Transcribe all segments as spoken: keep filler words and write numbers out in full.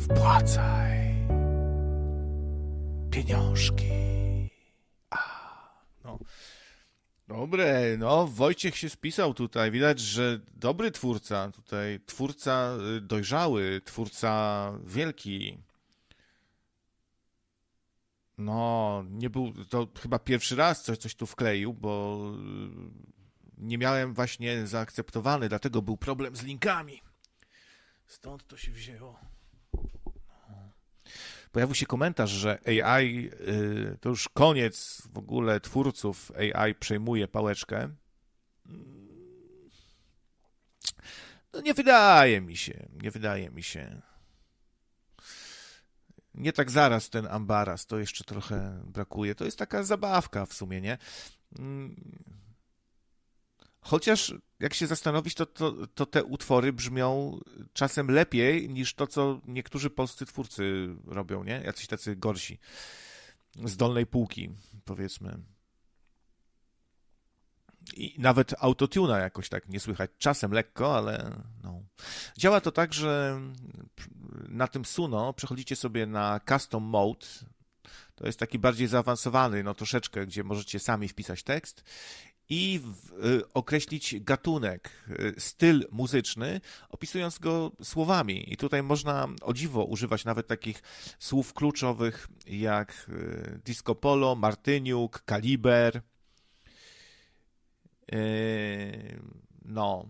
Wpłacaj pieniążki. A, no. Dobre, no Wojciech się spisał tutaj. Widać, że dobry twórca tutaj, twórca dojrzały, twórca wielki. No, nie był, to chyba pierwszy raz coś, coś tu wkleił, bo nie miałem właśnie zaakceptowany, dlatego był problem z linkami. Stąd to się wzięło. Pojawił się komentarz, że A I to już koniec w ogóle twórców, A I przejmuje pałeczkę. No nie wydaje mi się, nie wydaje mi się. Nie tak zaraz ten ambaras, to jeszcze trochę brakuje. To jest taka zabawka w sumie, nie? Chociaż jak się zastanowić, to, to, to te utwory brzmią czasem lepiej niż to, co niektórzy polscy twórcy robią, nie? Jacyś tacy gorsi. Z dolnej półki, powiedzmy. I nawet autotuna jakoś tak nie słychać. Czasem lekko, ale no. Działa to tak, że na tym Suno przechodzicie sobie na custom mode. To jest taki bardziej zaawansowany, no troszeczkę, gdzie możecie sami wpisać tekst i w, y, określić gatunek, y, styl muzyczny, opisując go słowami. I tutaj można o dziwo używać nawet takich słów kluczowych jak y, disco polo, martyniuk, kaliber. Y, no.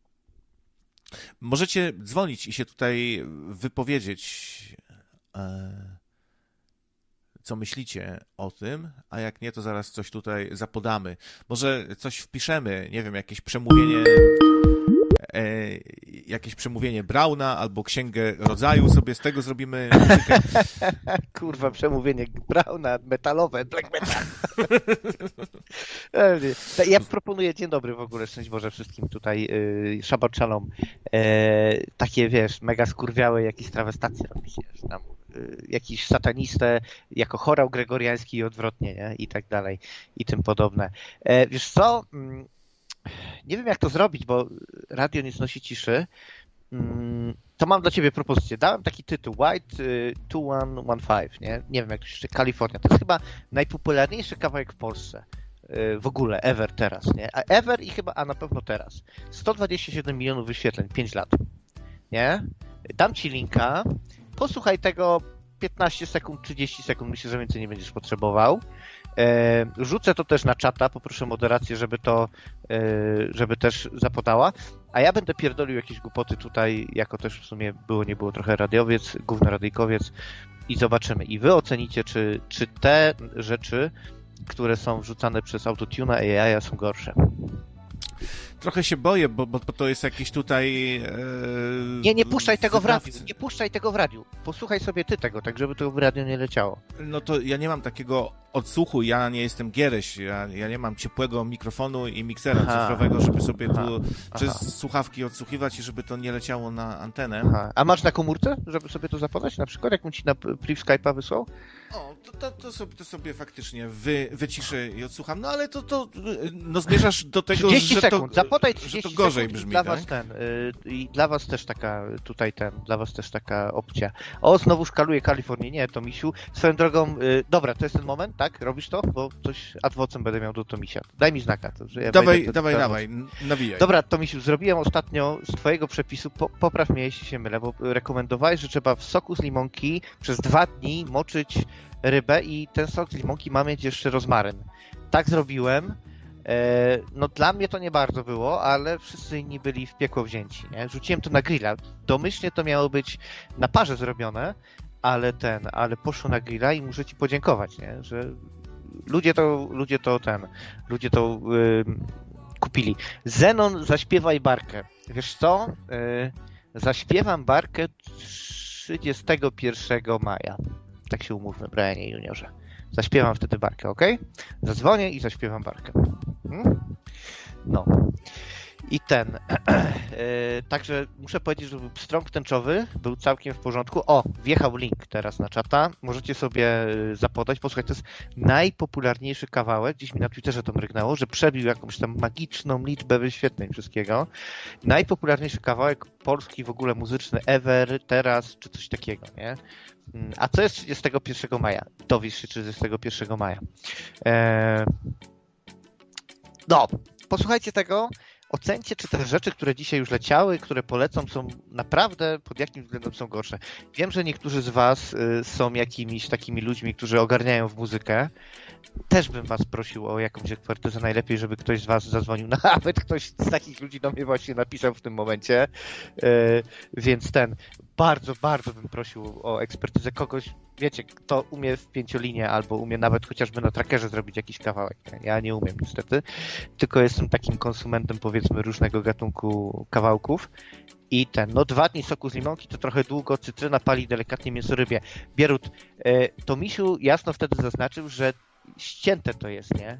Możecie dzwonić i się tutaj wypowiedzieć, y, co myślicie o tym, a jak nie, to zaraz coś tutaj zapodamy. Może coś wpiszemy, nie wiem, jakieś przemówienie e, jakieś przemówienie Brauna albo Księgę Rodzaju, sobie z tego zrobimy muzykę. Kurwa, przemówienie Brauna, metalowe, black metal. Ja proponuję, dzień dobry w ogóle, szczęść Boże wszystkim tutaj, yy, Shabbat Shalom. Yy, takie, wiesz, mega skurwiałe jakieś trawestacje robić, wiesz, tam jakiś satanistę jako chorał gregoriański i odwrotnie, nie? I tak dalej, i tym podobne. E, wiesz co, nie wiem jak to zrobić, bo radio nie znosi ciszy, to mam dla ciebie propozycję. Dałem taki tytuł, White dwa tysiące pięćdziesiąt, nie? Nie wiem jak to jeszcze, Kalifornia. To jest chyba najpopularniejszy kawałek w Polsce. W ogóle, ever teraz, nie? A ever i chyba, a na pewno teraz. sto dwadzieścia siedem milionów wyświetleń, pięć lat, nie? Dam ci linka, posłuchaj tego piętnaście sekund, trzydzieści sekund, myślę, że więcej nie będziesz potrzebował. E, rzucę to też na czata, poproszę moderację, żeby to, e, żeby też zapodała, a ja będę pierdolił jakieś głupoty tutaj, jako też w sumie było, nie było trochę radiowiec, główny radyjkowiec i zobaczymy. I wy ocenicie, czy, czy te rzeczy, które są wrzucane przez autotuna A I są gorsze. Trochę się boję, bo, bo, bo to jest jakieś tutaj... E, nie, nie puszczaj tego w radiu, nie puszczaj tego w radiu. Posłuchaj sobie ty tego, tak żeby to w radiu nie leciało. No to ja nie mam takiego odsłuchu, ja nie jestem Giereś, ja, ja nie mam ciepłego mikrofonu i miksera aha, cyfrowego, żeby sobie aha, tu przez aha. słuchawki odsłuchiwać i żeby to nie leciało na antenę. Aha. A masz na komórce, żeby sobie to zapodać na przykład, jak mu ci na priv Skype'a wysłał? O, to, to, to, sobie, to sobie faktycznie wy, wyciszę i odsłucham, no ale to, to no zmierzasz do tego, trzydzieści że sekund. to, Zapodaj trzydzieści że to gorzej sekund brzmi, dla tak? was ten, yy, i dla was też taka, tutaj ten, dla was też taka opcja. O, znowu szkaluje Kalifornię, nie, to misiu. Swoją drogą, yy, dobra, to jest ten moment, tak? Robisz to? Bo coś ad vocem będę miał do Tomisia. Daj mi znaka. To, że ja dawaj, wejdę, dawaj, to, dawaj, nawijaj. Dobra, Tomisiu, zrobiłem ostatnio z twojego przepisu, po, popraw mnie, jeśli się mylę, bo rekomendowałeś, że trzeba w soku z limonki przez dwa dni moczyć rybę i ten sok z limonki ma mieć jeszcze rozmaryn. Tak zrobiłem. E, no dla mnie to nie bardzo było, ale wszyscy inni byli w piekło wzięci, nie? Rzuciłem to na grilla. Domyślnie to miało być na parze zrobione, ale ten, ale poszło na grilla i muszę ci podziękować, nie? Że ludzie to, ludzie to ten, ludzie to yy, kupili. Zenon, zaśpiewaj barkę. Wiesz co? Yy, zaśpiewam barkę trzydziestego pierwszego maja. Tak się umówmy, Brianie Juniorze. Zaśpiewam wtedy barkę, ok? Zadzwonię i zaśpiewam barkę. Hmm? No. I ten. Także muszę powiedzieć, że strąg tęczowy był całkiem w porządku. O, wjechał link teraz na czata. Możecie sobie zapodać. Posłuchaj, to jest najpopularniejszy kawałek. Gdzieś mi na Twitterze to mrygnęło, że przebił jakąś tam magiczną liczbę wyświetleń wszystkiego. Najpopularniejszy kawałek polski w ogóle muzyczny ever, teraz, czy coś takiego, nie? A co jest trzydziestego pierwszego maja? Dowiesz się trzydziestego pierwszego maja. Eee... No, posłuchajcie tego. Ocencie, czy te rzeczy, które dzisiaj już leciały, które polecą, są naprawdę, pod jakim względem są gorsze. Wiem, że niektórzy z was y, są jakimiś takimi ludźmi, którzy ogarniają w muzykę. Też bym was prosił o jakąś ekspertyzę. Najlepiej, żeby ktoś z was zadzwonił. Nawet ktoś z takich ludzi do mnie właśnie napisał w tym momencie. Y, więc ten, bardzo, bardzo bym prosił o ekspertyzę kogoś, wiecie, kto umie w pięciolinie albo umie nawet chociażby na trackerze zrobić jakiś kawałek. Ja nie umiem niestety, tylko jestem takim konsumentem, powiedzmy, różnego gatunku kawałków. I ten, no dwa dni soku z limonki to trochę długo, cytryna pali delikatnie mięso rybie. Bierut, to Misiu jasno wtedy zaznaczył, że ścięte to jest, nie?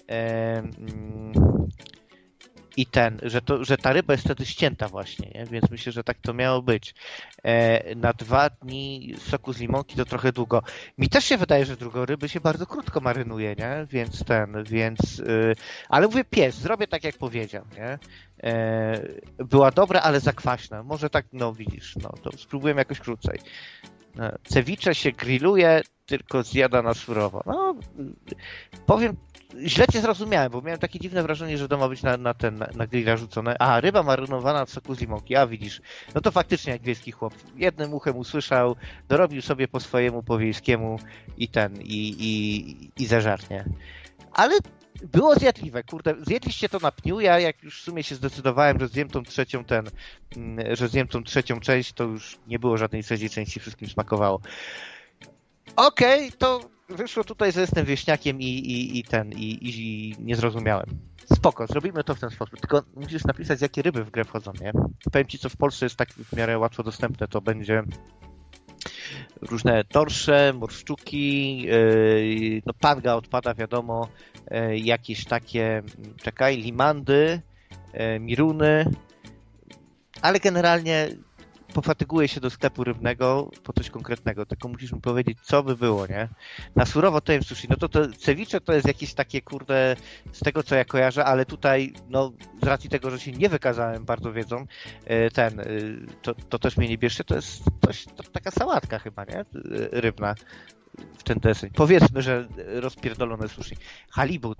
I ten, że, to, że ta ryba jest wtedy ścięta właśnie, nie? Więc myślę, że tak to miało być. E, na dwa dni soku z limonki to trochę długo. Mi też się wydaje, że drugą ryby się bardzo krótko marynuje, nie? Więc ten, więc... Yy, ale mówię pies, zrobię tak jak powiedział, nie? E, była dobra, ale zakwaśna. Może tak, no widzisz, no to spróbujemy jakoś krócej. E, ceviche się grilluje, tylko zjada na surowo. No, powiem, źle cię zrozumiałem, bo miałem takie dziwne wrażenie, że to ma być na, na ten, na, na grilla rzucone. A, ryba marynowana w soku z limonki, a widzisz, no to faktycznie jak wiejski chłop. Jednym uchem usłyszał, dorobił sobie po swojemu, po wiejskiemu i ten, i, i, i zeżarnie. Ale było zjadliwe, kurde, zjedliście to na pniu, ja jak już w sumie się zdecydowałem, że zjem tą trzecią ten, że zjem tą trzecią część, to już nie było żadnej trzeciej części, wszystkim smakowało. Okej, okay, to wyszło tutaj, że jestem wieśniakiem i, i, i ten, i, i nie zrozumiałem. Spoko, zrobimy to w ten sposób. Tylko musisz napisać, jakie ryby w grę wchodzą, nie? Powiem ci, co w Polsce jest tak w miarę łatwo dostępne, to będzie różne torsze, morszczuki, yy, no panga odpada, wiadomo, yy, jakieś takie, czekaj, limandy, yy, miruny, ale generalnie pofatyguję się do sklepu rybnego po coś konkretnego, tylko musisz mi powiedzieć, co by było, nie? Na surowo to jem sushi, no to, to ceviche to jest jakieś takie, kurde, z tego co ja kojarzę, ale tutaj, no z racji tego, że się nie wykazałem bardzo wiedzą, ten, to, to też mnie nie bierzcie, to jest coś, to taka sałatka chyba, nie? Rybna w ten deseń. Powiedzmy, że rozpierdolone sushi. Halibut.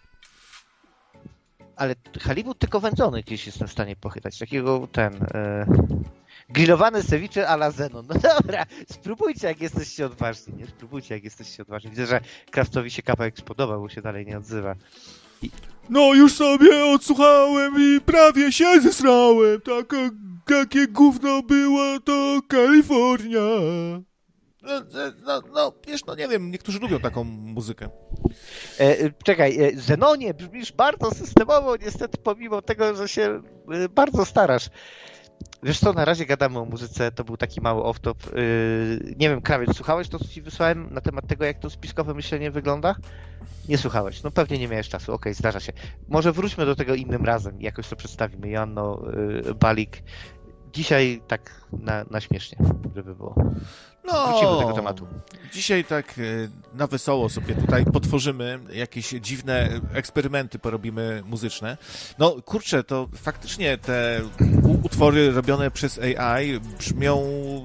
Ale halibut tylko wędzony gdzieś jestem w stanie pochytać. Takiego ten... Yy... Grillowany ceviche a la Zenon. No dobra, spróbujcie jak jesteście odważni, nie? Spróbujcie jak jesteście odważni. Widzę, że Krawcowi się kawałek spodobał, bo się dalej nie odzywa. I... No już sobie odsłuchałem i prawie się zesrałem. Taka, takie gówno było to Kalifornia. No, no, no, wiesz, no nie wiem, niektórzy lubią taką muzykę. E, czekaj, e, Zenonie, brzmisz bardzo systemowo, niestety pomimo tego, że się e, bardzo starasz. Wiesz co, na razie gadamy o muzyce, to był taki mały off-top. Yy, nie wiem, Krawiec, słuchałeś to, co ci wysłałem na temat tego, jak to spiskowe myślenie wygląda? Nie słuchałeś, no pewnie nie miałeś czasu, okej, okay, zdarza się. Może wróćmy do tego innym razem, jakoś to przedstawimy. Joanno, yy, Balik. Dzisiaj tak na, na śmiesznie, żeby było. No, wrócimy do tego tematu. Dzisiaj tak na wesoło sobie tutaj potworzymy jakieś dziwne eksperymenty, porobimy muzyczne. No kurczę, to faktycznie te utwory robione przez A I brzmią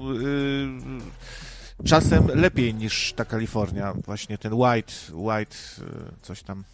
yy, czasem lepiej niż ta Kalifornia. Właśnie ten White, White coś tam.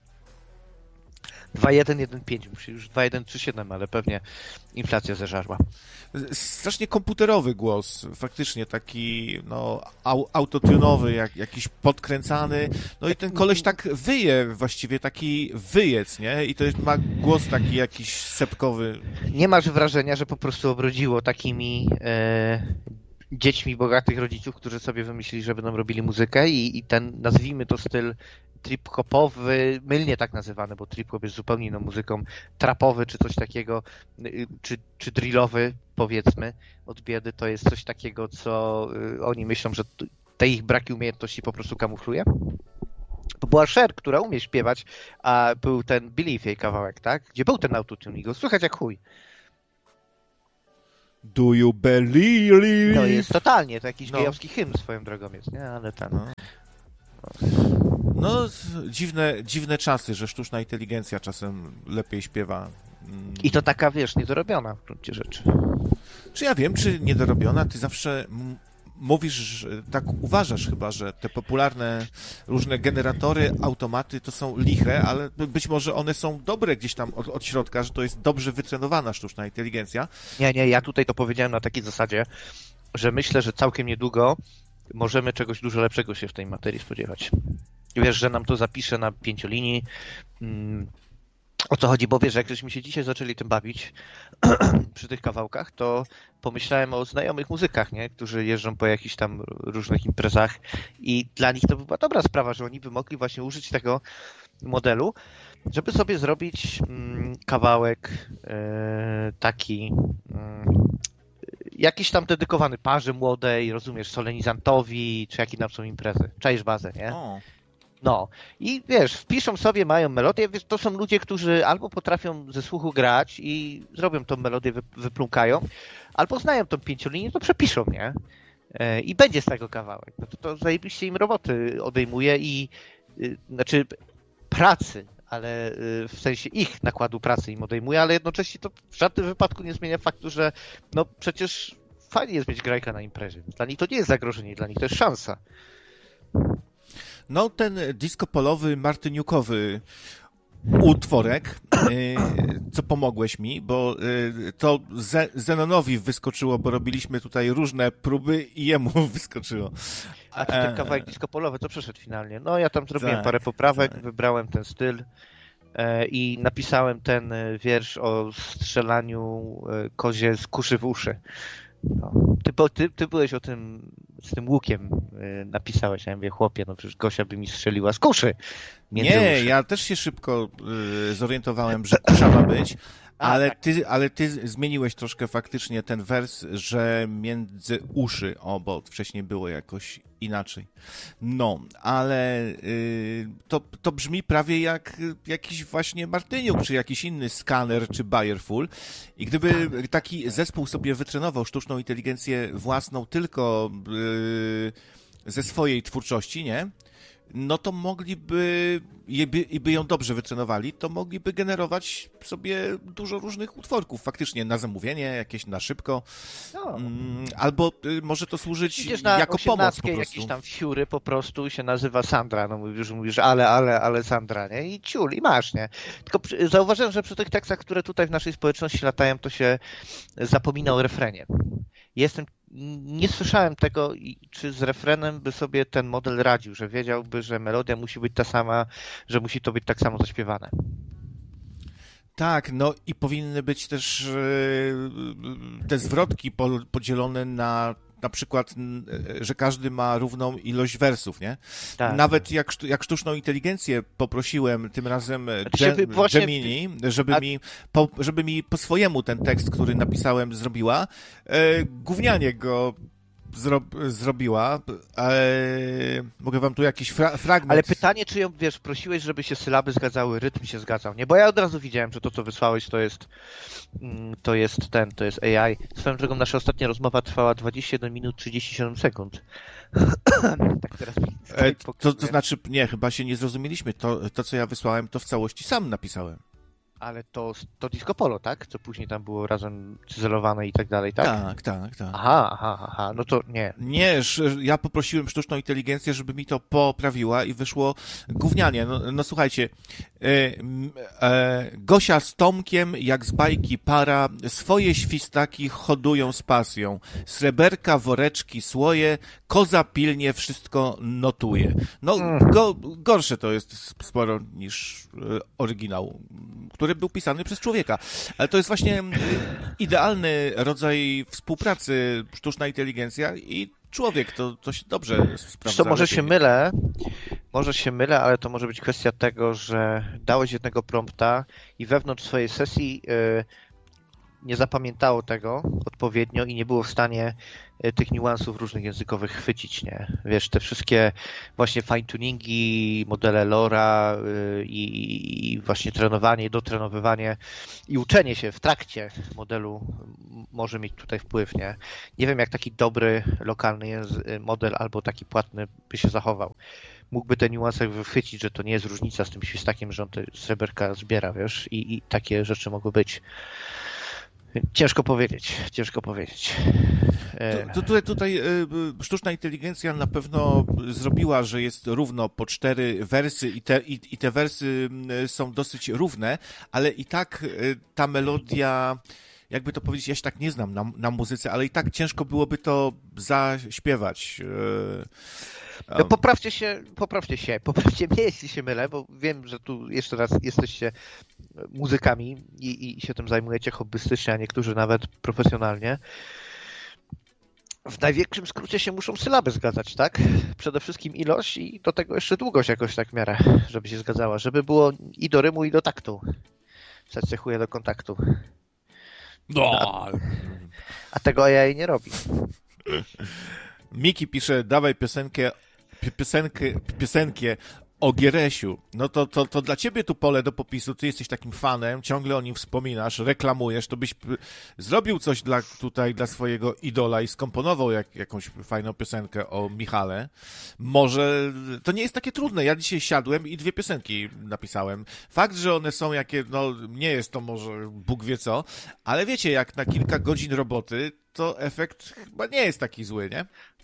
dwa jeden jeden pięć, musi już dwa jeden trzy siedem, ale pewnie inflacja zeżarła. Strasznie komputerowy głos, faktycznie taki no, au, autotunowy, jak, jakiś podkręcany, no i ten koleś tak wyje, właściwie taki wyjec, nie? I to jest, ma głos taki jakiś sepkowy. Nie masz wrażenia, że po prostu obrodziło takimi e, dziećmi bogatych rodziców, którzy sobie wymyślili, że będą robili muzykę i, i ten, nazwijmy to styl trip-hopowy, mylnie tak nazywany, bo trip-hop jest zupełnie inną muzyką, trapowy czy coś takiego, czy, czy drillowy, powiedzmy, od biedy, to jest coś takiego, co oni myślą, że te ich braki umiejętności po prostu kamufluje? Bo była Cher, która umie śpiewać, a był ten Believe jej kawałek, tak? Gdzie był ten autotune i go słychać jak chuj. Do you believe? No jest totalnie, to jakiś No. gejowski hymn swoją drogą jest, nie? Ale ten... No. No, dziwne, dziwne czasy, że sztuczna inteligencja czasem lepiej śpiewa. I to taka, wiesz, niedorobiona w gruncie rzeczy. Czy ja wiem, czy niedorobiona? Ty zawsze m- mówisz, że tak uważasz chyba, że te popularne różne generatory, automaty to są liche, ale być może one są dobre gdzieś tam od, od środka, że to jest dobrze wytrenowana sztuczna inteligencja. Nie, nie, ja tutaj to powiedziałem na takiej zasadzie, że myślę, że całkiem niedługo możemy czegoś dużo lepszego się w tej materii spodziewać. Wiesz, że nam to zapisze na pięciolinii. Mm, o co chodzi? Bo wiesz, jak żeśmy się dzisiaj zaczęli tym bawić przy tych kawałkach, to pomyślałem o znajomych muzykach, nie? Którzy jeżdżą po jakichś tam różnych imprezach i dla nich to by była dobra sprawa, że oni by mogli właśnie użyć tego modelu, żeby sobie zrobić mm, kawałek e, taki mm, jakiś tam dedykowany parze młodej, rozumiesz, solenizantowi, czy jakie tam są imprezy. Czaisz bazę, nie? O. No. I wiesz, wpiszą sobie, mają melodię, wiesz, to są ludzie, którzy albo potrafią ze słuchu grać i zrobią tą melodię, wy, wyplunkają, albo znają tą pięciolinię, to przepiszą, nie? E, I będzie z tego kawałek. No to, to zajebiście im roboty odejmuje i y, znaczy pracy, ale y, w sensie ich nakładu pracy im odejmuje, ale jednocześnie to w żadnym wypadku nie zmienia faktu, że no przecież fajnie jest mieć grajka na imprezie. Dla nich to nie jest zagrożenie, dla nich to jest szansa. No, ten disco-polowy, martyniukowy utworek, y, co pomogłeś mi, bo y, to Ze- Zenonowi wyskoczyło, bo robiliśmy tutaj różne próby i jemu wyskoczyło. A to ten kawałek disco-polowy, to przeszedł finalnie. No ja tam zrobiłem Tak, parę poprawek, tak. wybrałem ten styl e, i napisałem ten e, wiersz o strzelaniu e, kozie z kuszy w uszy. No. Ty, po- ty, ty byłeś o tym, z tym łukiem e, napisałeś, a ja mówię, chłopie, no przecież Gosia by mi strzeliła z kuszy. Między Nie, uszy. ja też się szybko y, zorientowałem, że kusza ma być, A, ale, tak. ty, ale ty zmieniłeś troszkę faktycznie ten wers, że między uszy, o, bo wcześniej było jakoś inaczej. No, ale y, to, to brzmi prawie jak jakiś właśnie Martyniuk, czy jakiś inny skaner, czy Bayerful. I gdyby taki zespół sobie wytrenował sztuczną inteligencję własną tylko y, ze swojej twórczości, nie? No to mogliby, i by, i by ją dobrze wytrenowali, to mogliby generować sobie dużo różnych utworków, faktycznie na zamówienie, jakieś na szybko, No. mm, albo y, może to służyć Idziesz na jako pomoc po osiemnastkę prostu. jakiś tam wsiury po prostu się nazywa Sandra, no mówisz, mówisz ale, ale, ale Sandra, nie? I ciul, i masz, nie? Tylko przy, zauważyłem, że przy tych tekstach, które tutaj w naszej społeczności latają, to się zapomina o refrenie. Jestem, nie słyszałem tego, i czy z refrenem by sobie ten model radził, że wiedziałby, że melodia musi być ta sama, że musi to być tak samo zaśpiewane. Tak, no i powinny być też e, te zwrotki po, podzielone na na przykład, n- że każdy ma równą ilość wersów, nie? Tak. Nawet jak, sztu- jak sztuczną inteligencję poprosiłem tym razem się Ge- wy- właśnie- Gemini, żeby, A- mi po, żeby mi po swojemu ten tekst, który napisałem, zrobiła, e, gównianie go zro, zrobiła. E, mogę wam tu jakiś fra, fragment... Ale pytanie, czy ją, wiesz, prosiłeś, żeby się sylaby zgadzały, rytm się zgadzał, nie? Bo ja od razu widziałem, że to, co wysłałeś, to jest mm, to jest ten, to jest A I. Swoją drogą nasza ostatnia rozmowa trwała dwadzieścia jeden minut trzydzieści siedem sekund. Tak teraz mi E, to, to pokazuje. znaczy, nie, chyba się nie zrozumieliśmy. To, to, co ja wysłałem, to w całości sam napisałem. Ale to, to Disco Polo, tak? Co później tam było razem cyzelowane i tak dalej, tak? Tak, tak, tak. Aha, aha, aha, no to nie. Nie, sz- ja poprosiłem sztuczną inteligencję, żeby mi to poprawiła i wyszło gównianie. No, no słuchajcie, e, m, e, Gosia z Tomkiem, jak z bajki para, swoje świstaki hodują z pasją. Sreberka, woreczki, słoje, koza pilnie wszystko notuje. No, go, gorsze to jest sporo niż e, oryginał, który był pisany przez człowieka. Ale to jest właśnie e, idealny rodzaj współpracy sztuczna inteligencja i człowiek, to, to się dobrze sprawdza. To może lepiej. się mylę, może się mylę, ale to może być kwestia tego, że dałeś jednego prompta i wewnątrz swojej sesji y, nie zapamiętało tego odpowiednio i nie było w stanie tych niuansów różnych językowych chwycić, nie? Wiesz, te wszystkie właśnie fine-tuningi, modele Lora i, i właśnie trenowanie, dotrenowywanie i uczenie się w trakcie modelu może mieć tutaj wpływ, nie? Nie wiem, jak taki dobry lokalny model albo taki płatny by się zachował. Mógłby te niuanse wychwycić, że to nie jest różnica z tym świstakiem, że on te sreberka zbiera, wiesz, i, i takie rzeczy mogły być. Ciężko powiedzieć, ciężko powiedzieć. To, to tutaj, tutaj sztuczna inteligencja na pewno zrobiła, że jest równo po cztery wersy i te, i, i te wersy są dosyć równe, ale i tak ta melodia, jakby to powiedzieć, ja się tak nie znam na, na muzyce, ale i tak ciężko byłoby to zaśpiewać. No poprawcie się, poprawcie się, poprawcie mnie, jeśli się mylę, bo wiem, że tu jeszcze raz jesteście muzykami i, i się tym zajmujecie hobbystycznie, a niektórzy nawet profesjonalnie. W największym skrócie się muszą sylaby zgadzać, tak? Przede wszystkim ilość i do tego jeszcze długość jakoś tak w miarę, żeby się zgadzała, żeby było i do rymu, i do taktu. Serce chuje do kontaktu. No. A, a tego A I nie robi. Miki pisze, dawaj piosenkę, piosenkę, piosenkę o Gieresiu. No to, to, to dla ciebie tu pole do popisu, ty jesteś takim fanem, ciągle o nim wspominasz, reklamujesz, to byś zrobił coś dla, tutaj dla swojego idola i skomponował jak, jakąś fajną piosenkę o Michale. Może to nie jest takie trudne. Ja dzisiaj siadłem i dwie piosenki napisałem. Fakt, że one są jakie, no nie jest to może Bóg wie co, ale wiecie, jak na kilka godzin roboty, to efekt chyba nie jest taki zły, nie?